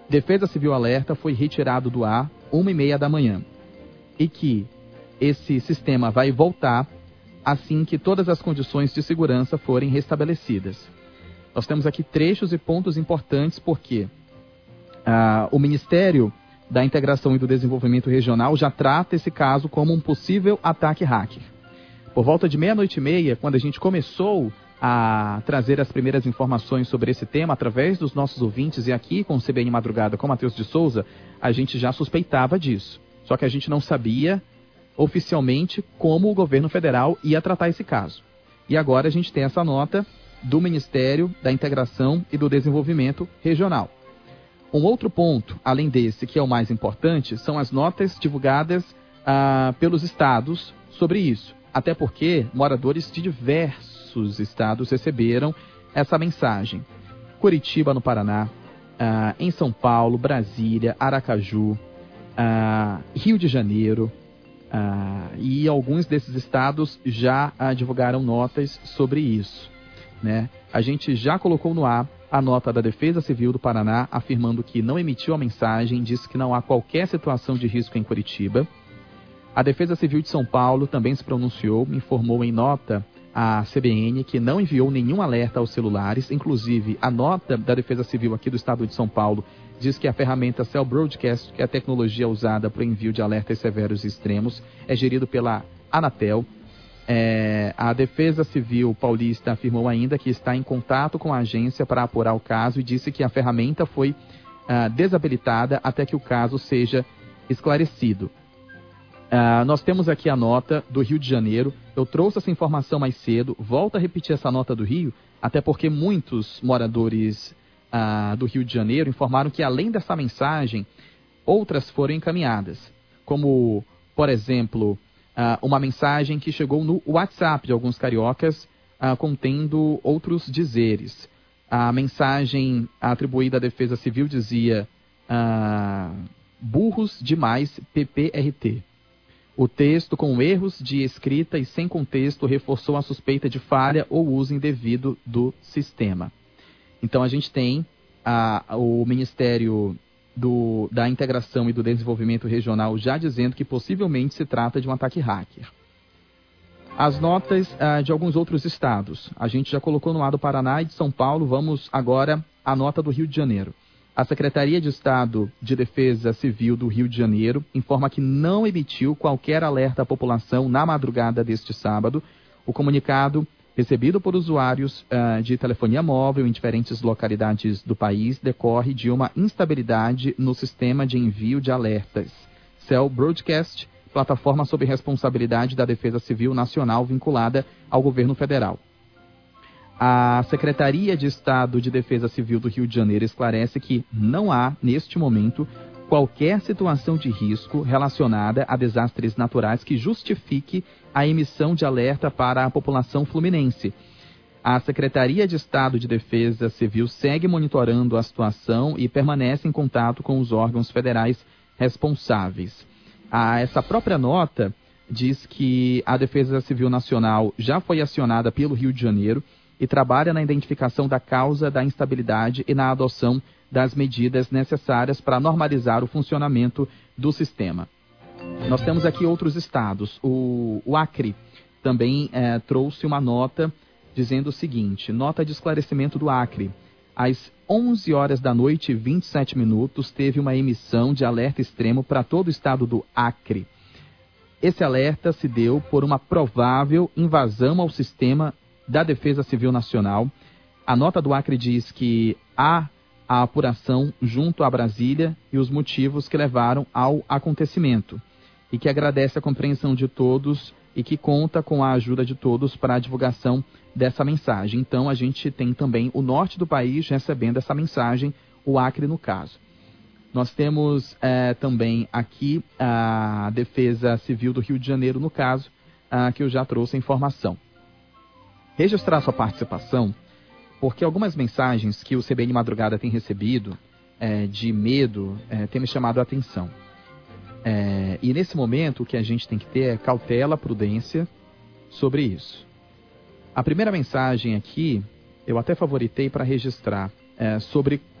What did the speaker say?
Defesa Civil alerta foi retirado do ar 1h30 da manhã e que esse sistema vai voltar assim que todas as condições de segurança forem restabelecidas. Nós temos aqui trechos e pontos importantes porque o Ministério da Integração e do Desenvolvimento Regional já trata esse caso como um possível ataque hacker. Por volta de 00:30, quando a gente começou a trazer as primeiras informações sobre esse tema através dos nossos ouvintes e aqui com o CBN Madrugada com Matheus de Souza, a gente já suspeitava disso. Só que a gente não sabia oficialmente como o governo federal ia tratar esse caso. E agora a gente tem essa nota do Ministério da Integração e do Desenvolvimento Regional. Um outro ponto, além desse, que é o mais importante, são as notas divulgadas pelos estados sobre isso. Até porque moradores de diversos estados receberam essa mensagem. Curitiba, no Paraná, em São Paulo, Brasília, Aracaju, Rio de Janeiro, e alguns desses estados já divulgaram notas sobre isso, né? A gente já colocou no ar a nota da Defesa Civil do Paraná, afirmando que não emitiu a mensagem, disse que não há qualquer situação de risco em Curitiba. A Defesa Civil de São Paulo também se pronunciou, informou em nota à CBN que não enviou nenhum alerta aos celulares. Inclusive, a nota da Defesa Civil aqui do estado de São Paulo diz que a ferramenta Cell Broadcast, que é a tecnologia usada para o envio de alertas severos e extremos, é gerido pela Anatel. A Defesa Civil paulista afirmou ainda que está em contato com a agência para apurar o caso e disse que a ferramenta foi desabilitada até que o caso seja esclarecido. Nós temos aqui a nota do Rio de Janeiro. Eu trouxe essa informação mais cedo, volto a repetir essa nota do Rio, até porque muitos moradores do Rio de Janeiro informaram que além dessa mensagem, outras foram encaminhadas, como, por exemplo, uma mensagem que chegou no WhatsApp de alguns cariocas, contendo outros dizeres. A mensagem atribuída à Defesa Civil dizia burros demais PPRT. O texto, com erros de escrita e sem contexto, reforçou a suspeita de falha ou uso indevido do sistema. Então a gente tem o Ministério da Integração e do Desenvolvimento Regional já dizendo que possivelmente se trata de um ataque hacker. As notas de alguns outros estados. A gente já colocou no ar do Paraná e de São Paulo. Vamos agora à nota do Rio de Janeiro. A Secretaria de Estado de Defesa Civil do Rio de Janeiro informa que não emitiu qualquer alerta à população na madrugada deste sábado. O comunicado, recebido por usuários de telefonia móvel em diferentes localidades do país, decorre de uma instabilidade no sistema de envio de alertas. Cell Broadcast, plataforma sob responsabilidade da Defesa Civil Nacional vinculada ao governo federal. A Secretaria de Estado de Defesa Civil do Rio de Janeiro esclarece que não há, neste momento, qualquer situação de risco relacionada a desastres naturais que justifique a emissão de alerta para a população fluminense. A Secretaria de Estado de Defesa Civil segue monitorando a situação e permanece em contato com os órgãos federais responsáveis. Essa própria nota diz que a Defesa Civil Nacional já foi acionada pelo Rio de Janeiro e trabalha na identificação da causa da instabilidade e na adoção das medidas necessárias para normalizar o funcionamento do sistema. Nós temos aqui outros estados. O Acre também trouxe uma nota dizendo o seguinte: nota de esclarecimento do Acre. Às 11h27 teve uma emissão de alerta extremo para todo o estado do Acre. Esse alerta se deu por uma provável invasão ao sistema da Defesa Civil Nacional. A nota do Acre diz que há a apuração junto a Brasília e os motivos que levaram ao acontecimento, e que agradece a compreensão de todos e que conta com a ajuda de todos para a divulgação dessa mensagem. Então a gente tem também o norte do país recebendo essa mensagem, o Acre no caso. Nós temos também aqui a Defesa Civil do Rio de Janeiro no caso, que eu já trouxe a informação. Registrar sua participação, porque algumas mensagens que o CBN Madrugada tem recebido de medo tem me chamado a atenção. E nesse momento o que a gente tem que ter é cautela, prudência sobre isso. A primeira mensagem aqui, eu até favoritei para registrar, sobre